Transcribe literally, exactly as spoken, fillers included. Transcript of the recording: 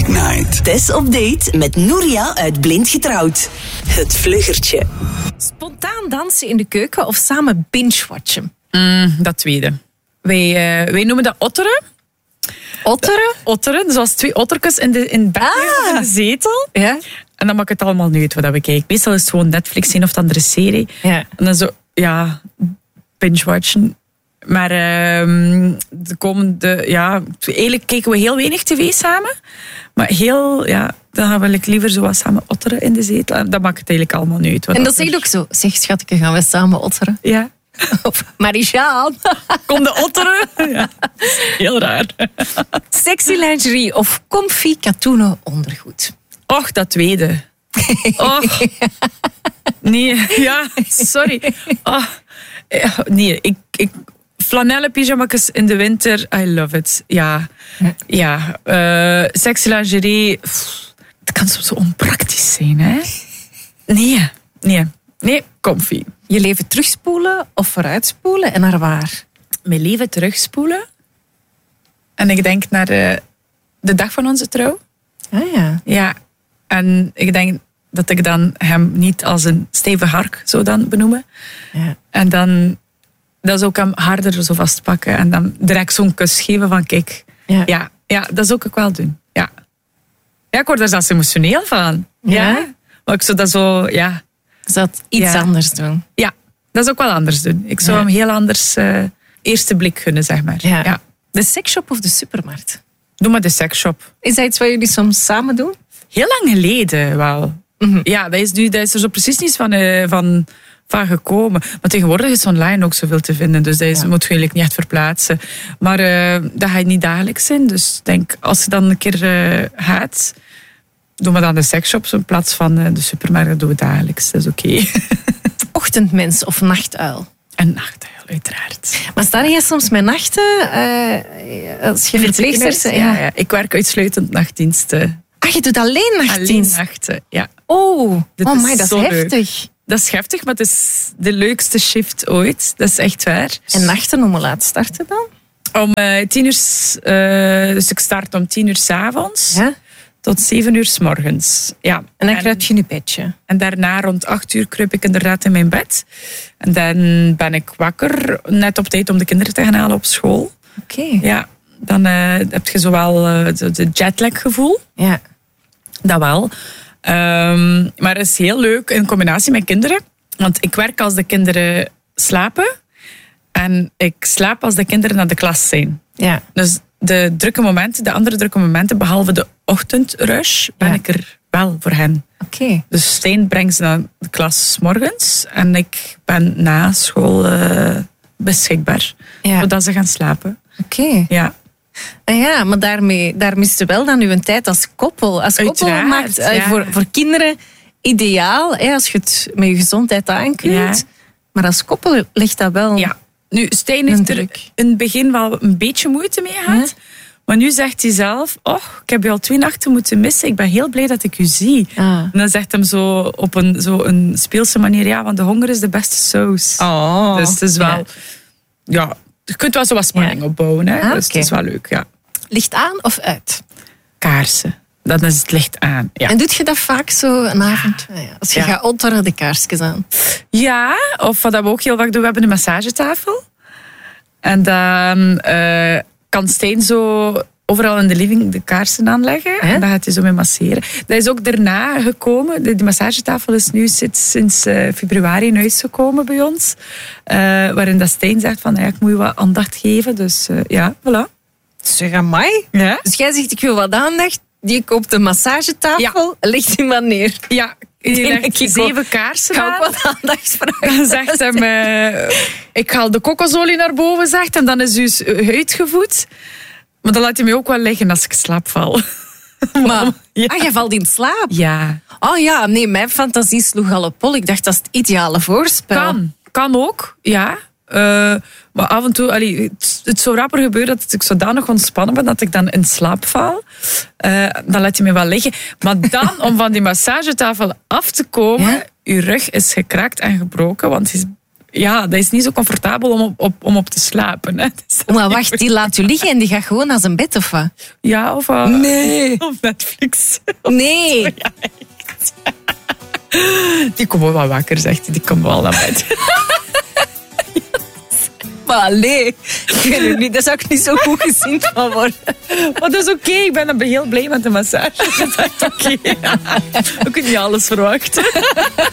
Date Night. Tess op date met Nouria uit Blind Getrouwd. Het vluggertje. Spontaan dansen in de keuken of samen binge-watchen? Mm, dat tweede. Wij, uh, wij noemen dat otteren. Otteren? Otteren, zoals twee ottertjes in de, in het bed Ah. in de zetel. Ja. En dan maak ik het allemaal niet uit wat we kijken. Meestal is het gewoon Netflix zien of de andere serie. Ja. En dan zo, ja, binge-watchen. Maar uh, de komende, ja, eigenlijk kijken we heel weinig tv samen. Maar heel, ja, dan gaan we liever zo wat samen otteren in de zetel. En dat maakt het eigenlijk allemaal niet uit. Wat En dat er- zeg je ook zo. Zeg, schatje, gaan we samen otteren? Ja. Of Marie-Jeanne. Kom de otteren? Ja. Heel raar. Sexy lingerie of comfy katoenen ondergoed? Och, dat tweede. Och. Nee, ja, sorry. Oh. Ja, nee, ik... ik flanellen pyjamakjes in de winter, I love it. Ja, ja. Uh, sexy lingerie, pff, het kan soms zo onpraktisch zijn, hè? Nee, nee, nee, comfy. Je leven terugspoelen of vooruitspoelen en naar waar? Mijn leven terugspoelen. En ik denk naar de, de dag van onze trouw. Ah ja. Ja, en ik denk dat ik dan hem niet als een stevige hark zou dan benoemen. Ja. En dan... Dat is ook hem harder zo vastpakken. En dan direct zo'n kus geven van kijk. Ja. Ja, ja, dat zou ik ook wel doen. Ja, ja ik word er zelfs emotioneel van. Ja? Ja. Maar ik zou dat zo, ja. Ik zou het iets Ja. anders doen. Ja, dat is ook wel anders doen. Ik zou Ja. hem heel anders uh, eerste blik gunnen, zeg maar. Ja. Ja. De seksshop of de supermarkt? Doe maar de seksshop. Is dat iets wat jullie soms samen doen? Heel lang geleden wel. Mhm. Ja, dat is, nu, dat is er zo precies niets van... Uh, van van gekomen. Maar tegenwoordig is online ook zoveel te vinden. Dus dat is, Ja. moet je eigenlijk niet echt verplaatsen. Maar uh, dat ga je niet dagelijks in. Dus ik denk, als je dan een keer uh, gaat... Doen we dan de seksshop in plaats van uh, de supermarkt. Dat doen we dagelijks. Dat is oké. Okay. Ochtendmens of nachtuil? Een nachtuil, uiteraard. Maar sta jij soms met nachten? Uh, als je verpleegsters... Ja, ja. Ja, ik werk uitsluitend nachtdiensten. Ah, je doet alleen nachtdienst? Alleen nachten, ja. Oh, Dit oh is my, dat is zo leuk. heftig. Dat is heftig, maar het is de leukste shift ooit. Dat is echt waar. En nachten, om hoe laat starten dan? Om uh, tien uur... Uh, dus ik start om tien uur 's avonds. Ja? Tot zeven uur 's morgens. Ja. En dan kruip je in je bedje. En daarna rond acht uur kruip ik inderdaad in mijn bed. En dan ben ik wakker, net op tijd om de kinderen te gaan halen op school. Oké. Okay. Ja, dan uh, heb je zowel uh, de jetlag gevoel. Ja. Dat wel. Um, maar het is heel leuk in combinatie met kinderen. Want ik werk als de kinderen slapen. En ik slaap als de kinderen naar de klas zijn. Ja. Dus de drukke momenten, de andere drukke momenten, behalve de ochtendrush, ben Ja. ik er wel voor hen. Oké. Okay. Dus Stijn brengt ze naar de klas 's morgens en ik ben na school uh, beschikbaar, Ja. zodat ze gaan slapen. Oké. Okay. Ja. En ja, maar daarmee, daar mist je wel dan uw tijd als koppel. Als koppel Uiteraard, maakt uh, ja. voor, voor kinderen ideaal, hè, als je het met je gezondheid aankunt. Ja. Maar als koppel ligt dat wel... Ja. Nu, Stijn heeft er druk. in het begin wel een beetje moeite mee gehad. Ja. Maar nu zegt hij zelf, oh, ik heb je al twee nachten moeten missen. Ik ben heel blij dat ik u zie. Ah. En dan zegt hem zo op een, zo een speelse manier, ja, want de honger is de beste saus. Oh. Dus het is wel... Ja. Ja, je kunt wel zo wat spanning Ja. opbouwen. Hè? Ah, Dus oké. het is wel leuk, ja. Licht aan of uit? Kaarsen. Dan is het licht aan. Ja, En doet je dat vaak zo een avond? Ah ja. Als je Ja. gaat otteren, de kaarsjes aan. ja, of wat we ook heel vaak doen, we hebben een massagetafel. En dan uh, kan Stijn zo overal in de living de kaarsen aanleggen. Hè? En dan gaat hij zo mee masseren. Dat is ook daarna gekomen. De, de massagetafel is nu sinds, sinds uh, februari in huis gekomen bij ons. Uh, waarin dat Stijn zegt van, ja, ik moet je wat aandacht geven. Dus uh, ja, voilà. Zeg, amai. Ja? Dus jij zegt, ik wil wat aandacht. Die koopt de massagetafel, legt die maar neer. Ja, je denk legt ik zeven ook. kaarsen Ik ga aan. ook wat aandacht vragen. Dan zegt hem, uh, ik haal de kokosolie naar boven, zegt, en dan is uw huid gevoed. Maar dan laat hij mij ook wel liggen als ik slaap val. Maar, Ja. ah, jij valt in slaap. Ja, Oh ja, nee, mijn fantasie sloeg al op hol. Ik dacht, dat is het ideale voorspel. kan. Kan ook, ja. Uh, maar af en toe, allee, het, het zou rapper gebeuren dat ik zodanig ontspannen ben dat ik dan in slaap val. Uh, dan laat je me wel liggen. Maar dan, om van die massagetafel af te komen, Ja? je rug is gekraakt en gebroken, want je, ja, dat is niet zo comfortabel om op, op, om op te slapen. Hè. Dus Maar wacht, die laat u liggen en die gaat gewoon naar zijn bed, of wat? ja, of, uh, Nee. of Netflix. Nee. Ja, echt. Die komt wel wat wakker, zegt hij. Die komt wel naar bed. Maar allee, ik weet het niet, daar zou ik niet zo goed gezien van worden. Maar dat is oké, okay. Ik ben heel blij met de massage. Dat is echt oké. Okay. We kunnen niet alles verwachten.